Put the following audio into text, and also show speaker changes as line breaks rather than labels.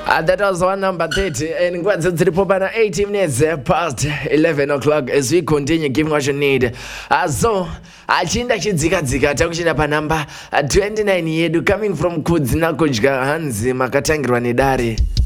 That was one number 30, and what's the Popana 18 minutes past 11 o'clock as we continue giving what you need. So, achinda chidzika takuchina pa number 29 yedu coming from Kudzina Kujga Hanzi makatangirwa nedare.